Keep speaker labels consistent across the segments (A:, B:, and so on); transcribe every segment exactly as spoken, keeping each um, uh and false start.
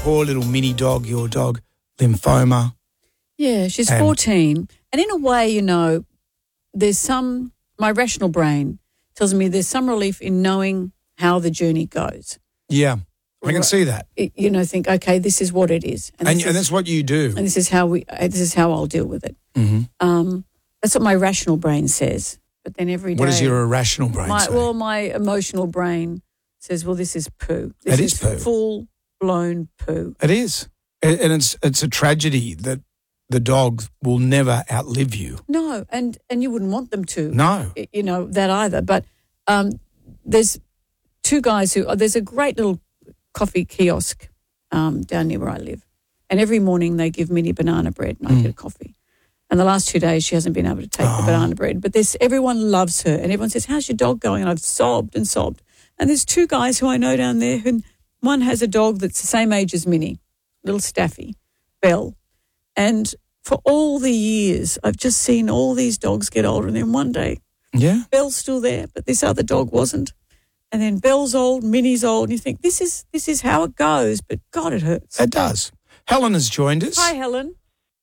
A: poor little mini dog, your dog, lymphoma.
B: Yeah, she's
A: And-
B: fourteen. And in a way, you know, there's some, my rational brain tells me there's some relief in knowing how the journey goes.
A: Yeah, I can see that.
B: It- you know, think, okay, this is what it is.
A: And,
B: this
A: and
B: is-
A: that's what you do.
B: and this is how we. uh, This is how I'll deal with it.
A: Mm-hmm.
B: Um, that's what my rational brain says. But then every day,
A: What does your irrational brain
B: my,
A: say?
B: well, my emotional brain says, "Well, this is poo. This
A: It is poo.
B: full blown poo."
A: It is. And and it's it's a tragedy that the dogs will never outlive you.
B: No, and and you wouldn't want them to.
A: No.
B: y- you know that either. But um, there's two guys who. Oh, there's a great little coffee kiosk um, down near where I live, and every morning they give Minnie banana bread, and I
A: Mm.
B: get a coffee. And the last two days she hasn't been able to take
A: Oh.
B: the banana bread. But there's everyone loves her, and everyone says, "How's your dog going?" And I've sobbed and sobbed. And there's two guys who I know down there, who one has a dog that's the same age as Minnie, little Staffy, Belle. And for all the years, I've just seen all these dogs get older. And then one day,
A: Yeah.
B: Belle's still there, but this other dog wasn't. And then Belle's old, Minnie's old, and you think, this is this is how it goes. But God, it hurts.
A: It does. Helen has joined us.
B: Hi, Helen.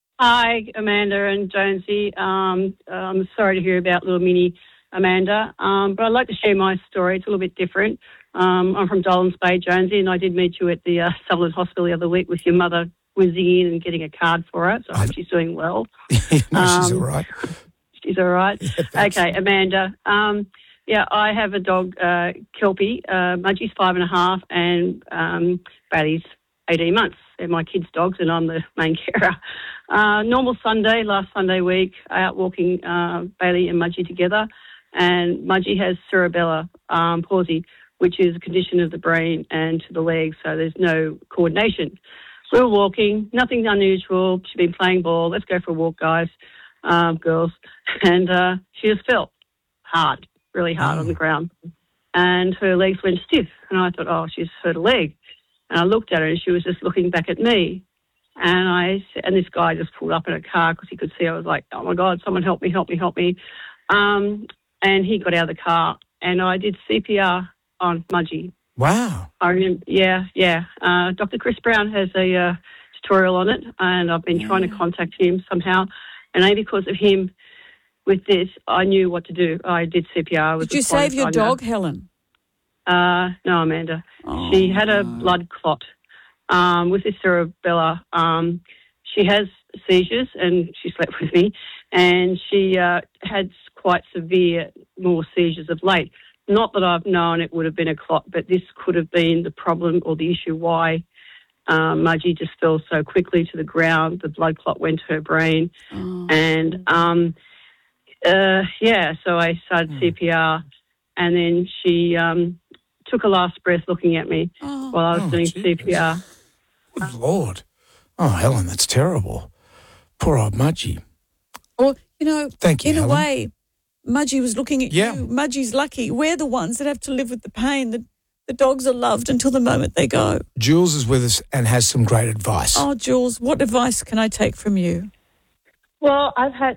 C: Hi, Amanda and Jonesy. Um, I'm sorry to hear about little mini Amanda, um, but I'd like to share my story. It's a little bit different. Um, I'm from Dolans Bay, Jonesy, and I did meet you at the uh, Sutherland Hospital the other week with your mother whizzing in and getting a card for her, so I hope she's doing well.
A: no, she's
C: Um,
A: all right.
C: She's all right.
A: Yeah, thanks.
C: Okay, Amanda. Um, yeah, I have a dog, uh, Kelpie. Uh, Mudgie's five and a half, and um, Bailey's eighteen months. They're my kids' dogs, and I'm the main carer. Uh, normal Sunday, last Sunday week, out walking uh, Bailey and Mudgie together, and Mudgie has cerebellar um, palsy, which is a condition of the brain and to the legs, so there's no coordination. We were walking, nothing unusual. She'd been playing ball. Let's go for a walk, guys, um, girls. And uh, she just felt hard, really hard on the ground. And her legs went stiff. And I thought, oh, she's hurt a leg. And I looked at her and she was just looking back at me. And I and this guy just pulled up in a car because he could see I was like, oh, my God, someone help me, help me, help me. Um, and he got out of the car and I did C P R on Mudgie.
A: Wow.
C: I remember, yeah, yeah. Uh, Doctor Chris Brown has a uh, tutorial on it, and I've been trying to contact him somehow. And only because of him with this, I knew what to do. I did C P R.
B: Did you save your dog, Helen?
C: Uh, no, Amanda.
B: Oh,
C: she had a
B: no.
C: blood clot um, with this cerebella. Um, she has seizures, and she slept with me, and she uh, had quite severe more seizures of late. Not that I've known it would have been a clot, but this could have been the problem or the issue why um, Mudgie just fell so quickly to the ground. The blood clot went to her brain.
B: Oh.
C: And, um, uh, yeah, so I started
A: Mm.
C: C P R, and then she um, took a last breath looking at me
B: Oh.
C: while I was
A: Oh,
C: doing
A: Jesus.
C: C P R.
A: Good Lord. Oh, Helen, that's terrible. Poor old Mudgie.
B: Or, you know,
A: Thank you,
B: in
A: Helen.
B: a way, Mudgie was looking at
A: Yeah.
B: you. Mudgie's lucky. We're the ones that have to live with the pain. The, the dogs are loved until the moment they go.
A: Jules is with us and has some great advice.
B: Oh, Jules, what advice can I take from you?
D: Well, I've had